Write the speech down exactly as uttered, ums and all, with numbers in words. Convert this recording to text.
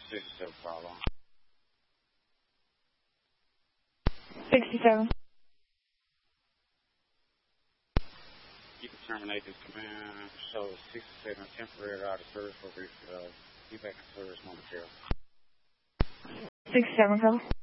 sixty-seven, follow. sixty-seven. You can terminate this command. Show sixty-seven temporary out of service for uh, be back in service momentarily. sixty-seven, call.